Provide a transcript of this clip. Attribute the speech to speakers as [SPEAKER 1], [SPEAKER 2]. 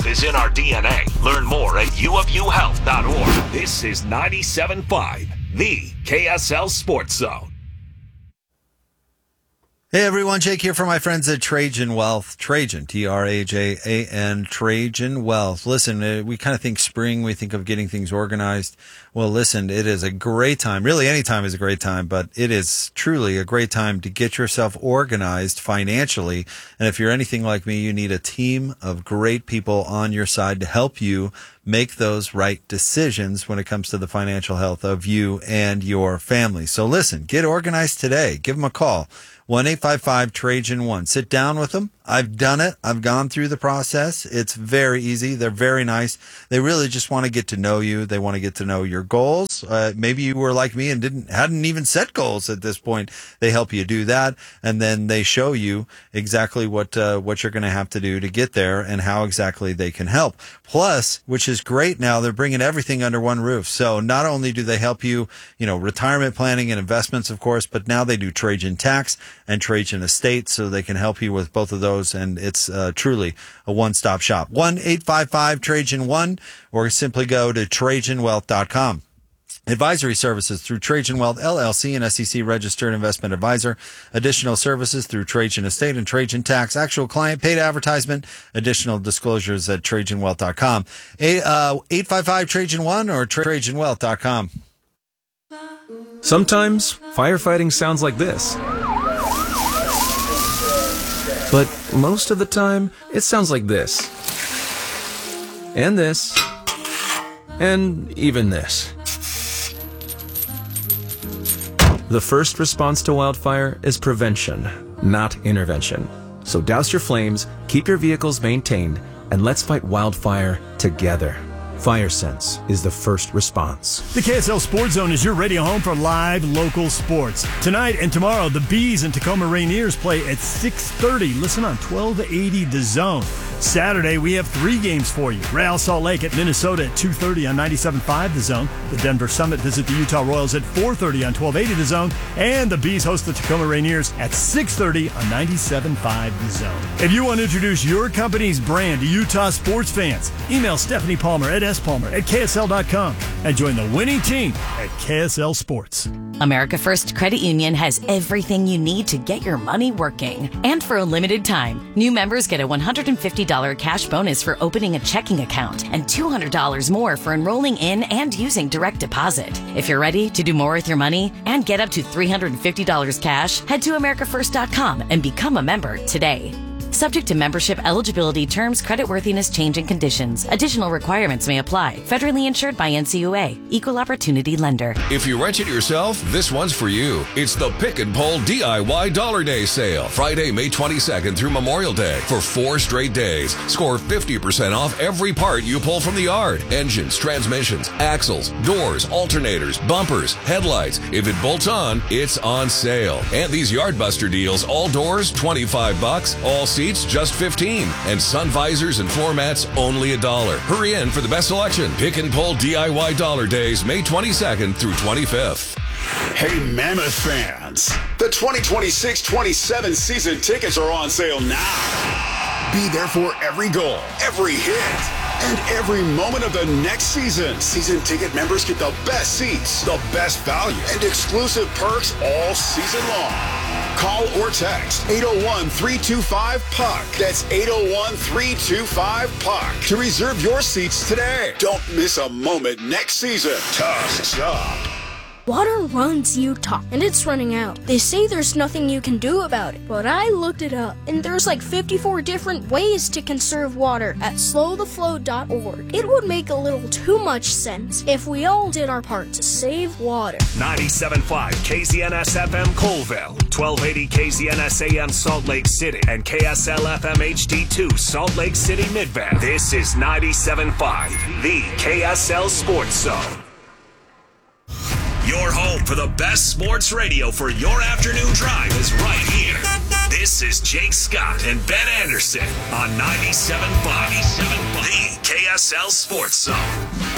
[SPEAKER 1] is in our DNA. Learn more at uofuhealth.org. This is 97.5, the KSL Sports Zone.
[SPEAKER 2] Hey everyone, Jake here for my friends at Trajan Wealth. Trajan, Trajan, Trajan Wealth. Listen, we kind of think spring, we think of getting things organized. Well, listen, it is a great time. Really, any time is a great time, but it is truly a great time to get yourself organized financially. And if you're anything like me, you need a team of great people on your side to help you make those right decisions when it comes to the financial health of you and your family. So listen, get organized today. Give them a call. 1-855-TRAJAN-1. Sit down with them. I've done it. I've gone through the process. It's very easy. They're very nice. They really just want to get to know you. They want to get to know your goals. Maybe you were like me and hadn't even set goals at this point. They help you do that, and then they show you exactly what you're going to have to do to get there and how exactly they can help. Plus, which is great now, they're bringing everything under one roof. So not only do they help you, retirement planning and investments, of course, but now they do Trajan Tax and Trajan Estate, so they can help you with both of those. And it's truly a one-stop shop. 1-855-TRAJAN-1, or simply go to TrajanWealth.com. Advisory services through Trajan Wealth, LLC, an SEC-registered investment advisor. Additional services through Trajan Estate and Trajan Tax. Actual client paid advertisement. Additional disclosures at TrajanWealth.com. 855-TRAJAN-1 or TrajanWealth.com.
[SPEAKER 3] Sometimes firefighting sounds like this. But most of the time, it sounds like this. And this. And even this. The first response to wildfire is prevention, not intervention. So douse your flames, keep your vehicles maintained, and let's fight wildfire together. FireSense is the first response.
[SPEAKER 4] The KSL Sports Zone is your radio home for live local sports. Tonight and tomorrow, the Bees and Tacoma Rainiers play at 6:30. Listen on 1280 The Zone. Saturday, we have 3 games for you. Real Salt Lake at Minnesota at 2:30 on 97.5 The Zone. The Denver Summit visit the Utah Royals at 4:30 on 1280 The Zone. And the Bees host the Tacoma Rainiers at 6:30 on 97.5 The Zone. If you want to introduce your company's brand to Utah sports fans, email Stephanie Palmer at spalmer@ksl.com and join the winning team at KSL Sports.
[SPEAKER 5] America First Credit Union has everything you need to get your money working. And for a limited time, new members get a $150 cash bonus for opening a checking account and $200 more for enrolling in and using direct deposit. If you're ready to do more with your money and get up to $350 cash, head to americafirst.com and become a member today. Subject to membership eligibility, terms, creditworthiness, change, and conditions. Additional requirements may apply. Federally insured by NCUA. Equal Opportunity Lender.
[SPEAKER 6] If you rent it yourself, this one's for you. It's the Pick and Pull DIY Dollar Day Sale. Friday, May 22nd through Memorial Day. For 4 straight days. Score 50% off every part you pull from the yard. Engines, transmissions, axles, doors, alternators, bumpers, headlights. If it bolts on, it's on sale. And these Yard Buster deals, all doors, $25. All seats, just $15, and sun visors and floor mats only $1. Hurry in for the best selection. Pick and Pull DIY Dollar Days, May 22nd through 25th.
[SPEAKER 7] Hey, Mammoth fans, the 2026-27 season tickets are on sale now. Be there for every goal, every hit, and every moment of the next season. Season ticket members get the best seats, the best value, and exclusive perks all season long. Call or text 801-325-PUCK. That's 801-325-PUCK to reserve your seats today. Don't miss a moment next season. Tusk's up.
[SPEAKER 8] Water runs Utah, and it's running out. They say there's nothing you can do about it, but I looked it up, and there's like 54 different ways to conserve water at slowtheflow.org. It would make a little too much sense if we all did our part to save water.
[SPEAKER 1] 97.5 KZNS FM Colville, 1280 KZNS AM Salt Lake City, and KSL FM HD2 Salt Lake City Midvale. This is 97.5, the KSL Sports Zone. Your home for the best sports radio for your afternoon drive is right here. This is Jake Scott and Ben Anderson on 97.5, the KSL Sports Zone.